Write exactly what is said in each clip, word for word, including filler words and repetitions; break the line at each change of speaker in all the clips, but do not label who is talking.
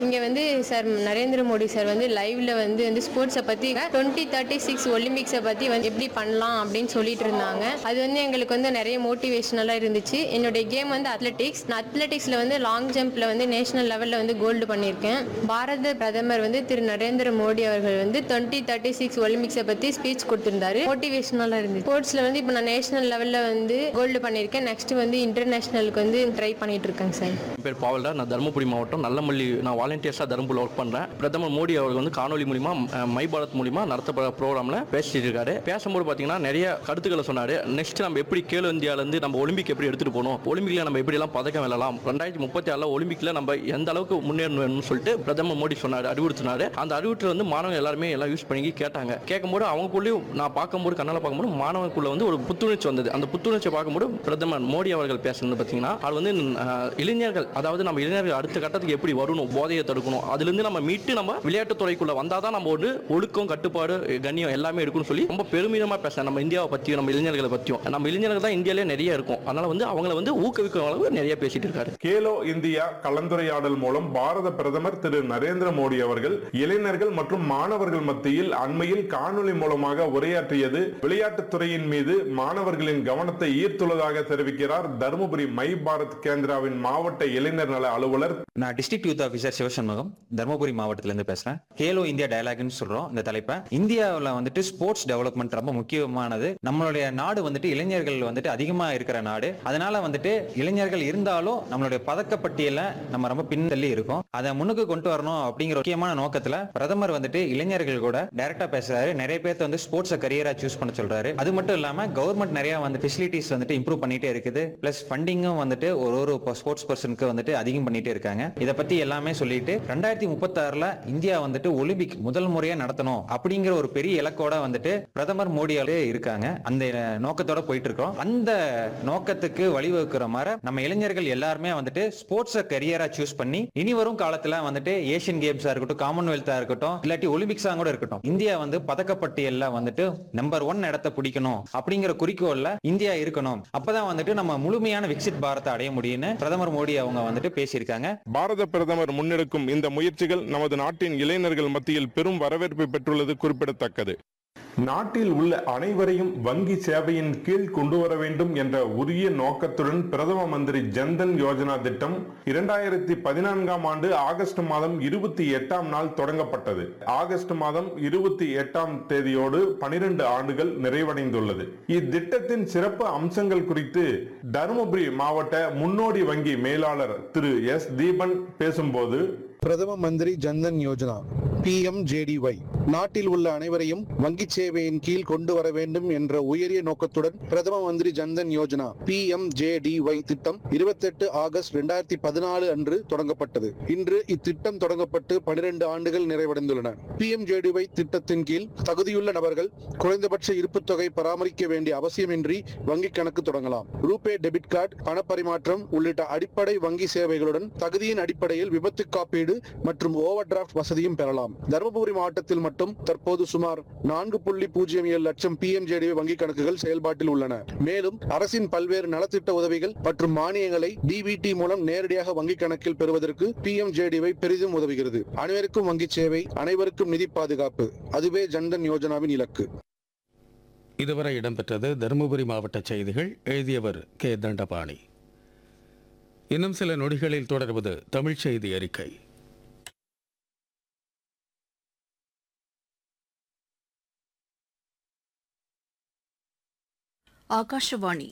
இங்கே வந்து sir Narendra Modi sir வந்து லைவ்ல வந்து வந்து ஸ்போர்ட்ஸை பற்றி டுவெண்ட்டி தேர்ட்டி சிக்ஸ் ஒலிம்பிக்ஸை பற்றி வந்து எப்படி பண்ணலாம் அப்படின்னு சொல்லிட்டு இருந்தாங்க. அது வந்து எங்களுக்கு வந்து நிறைய மோட்டிவேஷனலாக இருந்துச்சு. என்னுடைய கேம் வந்து அத்லெட்டிக்ஸ். நான் அத்லெட்டிக்ஸில் வந்து லாங் ஜம்பில் வந்து நேஷனல் லெவலில் வந்து கோல்டு பண்ணியிருக்கேன். பாரத பிரதமர் வந்து திரு நரேந்திர மோடி அவர்கள் வந்து டுவெண்ட்டி தேர்ட்டி சிக்ஸ் ஒலிம்பிக்ஸை பற்றி ஸ்பீச் கொடுத்துருந்தாரு. மோட்டிவேஷனலாக இருந்துச்சு. ஸ்போர்ட்ஸில் வந்து இப்போ நான் நேஷனல் லெவலில் வந்து கோல்டு பண்ணியிருக்கேன். நெக்ஸ்ட் வந்து இன்டர்நேஷனலுக்கு வந்து ட்ரை பண்ணிட்டு இருக்கேன் சார்.
என் பேர் பாவல்டா. நான் தருமபுரி மாவட்டம் நல்லமல்லி நான் வாலண்டியர்ஸாக தருமபுரியில் ஒர்க் பண்ணுறேன். பிரதமர் மோடி அவர்கள் வந்து காணொலி மூலிமா மை பாரத் மூலிமா நடத்தப்படுற ப்ரோக்ராமில் பேசிட்டு இருக்காரு. பேசும்போது பார்த்தீங்கன்னா நிறைய கருத்துக்களை சொன்னார். நெக்ஸ்ட் நம்ம எப்படி கேலோ இந்தியாவிலேருந்து நம்ம ஒலிம்பிக் எப்படி எடுத்துகிட்டு போகணும், ஒலிம்பிக்கில் நம்ம எப்படிலாம் பதக்கம் வெல்லலாம், ரெண்டாயிரத்தி முப்பத்தி ஆறில் ஒலிம்பிக்கில் நம்ம எந்த அளவுக்கு முன்னேறணும்னு சொல்லிட்டு பிரதமர் மோடி சொன்னார், அறிவுறுத்தினார். அந்த அறிவுறுத்தல் வந்து மாணவர்கள் எல்லாருமே எல்லாம் யூஸ் பண்ணி கேட்டாங்க. கேட்கும்போது அவங்களுக்குள்ளேயும் நான் பார்க்கும்போது கண்ணால் பார்க்கும்போது மாணவர்களுக்குள்ள வந்து ஒரு புத்துணர்ச்சி வந்தது. அந்த புத்துணர்ச்சியை பார்க்கும்போது பிரதமர் மோடி அவர்கள் பேசுனது பார்த்தீங்கன்னா அது வந்து இளைஞர்கள், அதாவது நம்ம இளைஞர்கள் அடுத்த கட்டத்துக்கு எப்படி வரணும், போதையை தடுக்கணும், அதுலேருந்து நம்ம மீட்டு நம்ம விளையாட்டு துறைக்குள்ள வந்தாதான் நம்ம வந்து ஒழுக்கம், கட்டுப்பாடு, கண்ணியம் எல்லாமே இருக்குன்னு சொல்லி ரொம்ப பெருமிதமா பேச நம்ம இந்தியாவை பற்றியும் நம்ம இளைஞர்களை பற்றியும். நம்ம இளைஞர்கள் தான் இந்தியாவிலே நிறைய இருக்கும். அதனால வந்து அவங்களை வந்து ஊக்குவிக்கும் அளவு நிறைய பேசிட்டு இருக்காரு.
கேலோ இந்தியா கலந்துரையாடல் மூலம் பாரத பிரதமர் திரு நரேந்திர மோடி அவர்கள் இளைஞர்கள் மற்றும் மாணவர்கள் மத்தியில் அண்மையில் காணொலி மூலமாக உரையாற்றியது விளையாட்டுத்துறையின் மீது மாணவர்களின் கவனத்தை ஈர்த்துள்ளதாக தெரிவிக்கிறார் தருமபுரி மை பாரத் கேந்திராவின் மாவட்ட இளைஞர் நல அலுவலர்.
நான் district youth officer Sivashanmugam, Dharmapuri மாவட்டத்தில இருந்து பேசுறேன். கேலோ இந்தியா டயலாக்னு சொல்றோம் இந்த தலைப்பை. இந்தியாவில் வந்துட்டு ஸ்போர்ட்ஸ் டெவலப்மெண்ட் ரொம்ப முக்கியமானது. நம்மளுடைய நாடு வந்துட்டு இளைஞர்கள் வந்துட்டு அதிகமா இருக்கிற நாடு. அதனால வந்துட்டு இளைஞர்கள் இருந்தாலும் நம்மளுடைய பதக்கப்பட்டியல நம்ம ரொம்ப பின்தள்ளி இருக்கோம். அதை முன்னுக்கு கொண்டு வரணும் அப்படிங்கிற முக்கியமான நோக்கத்துல பிரதமர் வந்துட்டு இளைஞர்கள் கூட டைரக்டா பேசுறாரு. நிறைய பேர்த்த வந்து ஸ்போர்ட்ஸை கரியரா சூஸ் பண்ண சொல்றாரு. அது மட்டும் இல்லாம கவர்மெண்ட் நிறைய வந்து ஃபெசிலிட்டிஸ் வந்துட்டு இம்ப்ரூவ் பண்ணிட்டே இருக்குது. பிளஸ் ஃபண்டிங்கும் வந்துட்டு ஒரு ஒரு ஸ்போர்ட்ஸ் பர்சனுக்கு வந்துட்டு அதிகம் பண்ணிட்டே இருக்காங்க. இதை பத்தி எல்லாமே சொல்லிட்டு ரெண்டாயிரத்தி முப்பத்தி ஆறுல இந்தியா வந்துட்டு ஒலிம்பிக் முதல் முறையா நடத்தணும் அப்படிங்கிற ஒரு பெரிய இலக்கோட வந்துட்டு பிரதமர் மோடியாலே இருக்காங்க. அந்த நோக்கத்தோட போயிட்டு இருக்கோம். அந்த நோக்கத்துக்கு வழிவகுக்கிற மாதிரி நம்ம இளைஞர்கள் எல்லாருமே வந்துட்டு ஸ்போர்ட்ஸை கரியரா சூஸ் பண்ணி இனி வரும் காலத்துல வந்துட்டு ஏசியன் கேம்ஸா இருக்கட்டும், காமன்வெல்த்தா இருக்கட்டும், இல்லாட்டி ஒலிம்பிக்ஸா கூட இருக்கட்டும், இந்தியா வந்து பதக்கப்பட்டியல்ல வந்துட்டு நம்பர் ஒன் இடத்தை பிடிக்கணும் அப்படிங்கிற குறிக்கோள்ல இந்தியா இருக்கணும். அப்பதான் வந்துட்டு நம்ம முழுமையான விக்சித் பாரத்தை அடைய முடியும்னு பிரதமர் மோடி அவங்க வந்துட்டு பேசியிருக்காங்க.
பாரத பிரதமர் முன்னெடுக்கும் இந்த முயற்சிகள் நமது நாட்டின் இளைஞர்கள் மத்தியில் பெரும் வரவேற்பை பெற்றுள்ளது குறிப்பிடத்தக்கது. நாட்டில் உள்ள அனைவரையும் வங்கி சேவையின் கீழ் கொண்டு வர வேண்டும் என்ற உரிய நோக்கத்துடன் பிரதம மந்திரி ஜன்தன் யோஜனா திட்டம் இரண்டாயிரத்தி பதினான்காம் ஆண்டு ஆகஸ்ட் மாதம் இருபத்தி எட்டாம் நாள் தொடங்கப்பட்டது. ஆகஸ்ட் மாதம் இருபத்தி எட்டாம் தேதியோடு பனிரெண்டு ஆண்டுகள் நிறைவடைந்துள்ளது. இத்திட்டத்தின் சிறப்பு அம்சங்கள் குறித்து தருமபுரி மாவட்ட முன்னோடி வங்கி மேலாளர் திரு எஸ் தீபன் பேசும்போது,
பிரதம மந்திரி Jan Dhan Yojana B M J D Y நாட்டில் உள்ள அனைவரையும் வங்கி சேவையின் கீழ் கொண்டு வர வேண்டும் என்ற உயரிய நோக்கத்துடன் பிரதம மந்திரி Jan Dhan Yojana B M J D Y திட்டம் இருபத்தி எட்டு ஆகஸ்ட் இரண்டாயிரத்தி பதினாலு அன்று தொடங்கப்பட்டது. இன்று இத்திட்டம் தொடங்கப்பட்டு பனிரெண்டு ஆண்டுகள் நிறைவடைந்துள்ளன. B M J D Y திட்டத்தின் கீழ் தகுதியுள்ள நபர்கள் குறைந்தபட்ச இருப்பு தொகை பராமரிக்க வேண்டிய அவசியமின்றி வங்கி கணக்கு தொடங்கலாம். ரூபே டெபிட் கார்டு, பணப்பரிமாற்றம் உள்ளிட்ட அடிப்படை வங்கி சேவைகளுடன் தகுதியின் அடிப்படையில் விபத்து காப்பீடு மற்றும் ஓவர் டிராப்ட் வசதியும் பெறலாம். தருமபுரி மாவட்டத்தில் மட்டும் தற்போது சுமார் நான்கு புள்ளி பூஜ்ஜியம் ஏழு லட்சம் B M J D Y வங்கி கணக்குகள் செயல்பாட்டில் உள்ளன. மேலும் அரசின் பல்வேறு நலத்திட்ட உதவிகள் மற்றும் மானியங்களை டி பி டி மூலம் நேரடியாக வங்கி கணக்கில் பெறுவதற்கு B M J D Y பெரிதும் உதவுகிறது. அனைவருக்கும் வங்கி சேவை, அனைவருக்கும் நிதி பாதுகாப்பு, அதுவே ஜன்தன் யோஜனாவின் இலக்கு.
இதுவரை இடம்பெற்றது தருமபுரி மாவட்ட செய்திகள். எழுதியவர் கே தண்டபாணி. இன்னும் சில நொடிகளில் தொடர்வது தமிழ் செய்தி அறிக்கை.
ஆகாஷவாணி.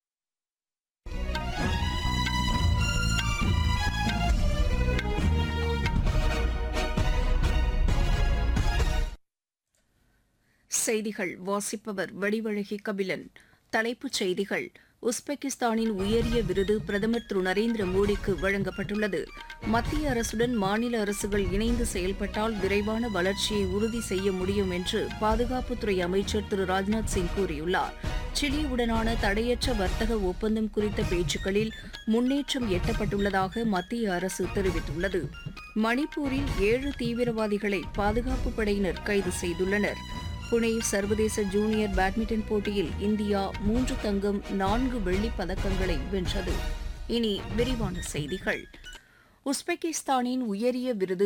செய்திகள் வாசிப்பவர் வடிவழகி கபிலன். தலைப்புச் செய்திகள். உஸ்பெகிஸ்தானின் உயரிய விருது பிரதமர் திரு நரேந்திர மோடிக்கு வழங்கப்பட்டுள்ளது. மத்திய அரசுடன் மாநில அரசுகள் இணைந்து செயல்பட்டால் விரைவான வளர்ச்சியை உறுதி செய்ய முடியும் என்று பாதுகாப்புத்துறை அமைச்சர் திரு ராஜ்நாத் சிங் கூறியுள்ளார். சிலியுடனான தடையற்ற வர்த்தக ஒப்பந்தம் குறித்த பேச்சுக்களில் முன்னேற்றம் எட்டப்பட்டுள்ளதாக மத்திய அரசு தெரிவித்துள்ளது. மணிப்பூரில் ஏழு தீவிரவாதிகளை பாதுகாப்பு படையினர் கைது செய்துள்ளனர். புனே சர்வதேச ஜூனியர் பேட்மிண்டன் போட்டியில் இந்தியா மூன்று தங்கம் நான்கு வெள்ளிப் பதக்கங்களை வென்றது. இனி விரிவான செய்திகள். உஸ்பெகிஸ்தானின் உயரிய விருது